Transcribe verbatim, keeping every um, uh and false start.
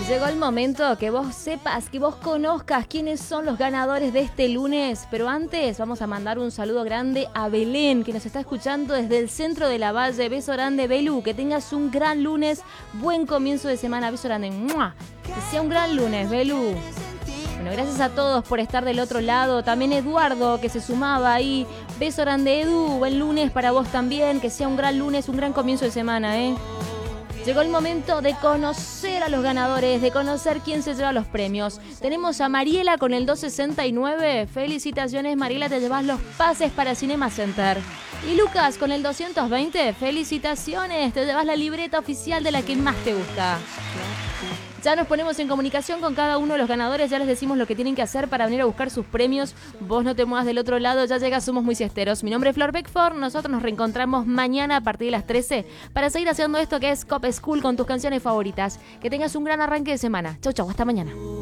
Llegó el momento que vos sepas, que vos conozcas quiénes son los ganadores de este lunes. Pero antes vamos a mandar un saludo grande a Belén, que nos está escuchando desde el centro de la Valle. Beso grande, Belu. Que tengas un gran lunes. Buen comienzo de semana. Beso grande. ¡Mua! Que sea un gran lunes, Belu. Bueno, gracias a todos por estar del otro lado. También Eduardo, que se sumaba ahí. Beso grande, Edu. Buen lunes para vos también. Que sea un gran lunes, un gran comienzo de semana, ¿eh? Llegó el momento de conocer a los ganadores, de conocer quién se lleva los premios. Tenemos a Mariela con el doscientos sesenta y nueve. Felicitaciones, Mariela, te llevas los pases para Cinema Center. Y Lucas con el doscientos veinte. Felicitaciones, te llevas la libreta oficial de la que más te gusta. Ya nos ponemos en comunicación con cada uno de los ganadores, ya les decimos lo que tienen que hacer para venir a buscar sus premios. Vos no te muevas del otro lado, ya llegas, somos muy siesteros. Mi nombre es Flor Beckford, nosotros nos reencontramos mañana a partir de las trece para seguir haciendo esto que es Cop School con tus canciones favoritas. Que tengas un gran arranque de semana. Chau, chau, hasta mañana.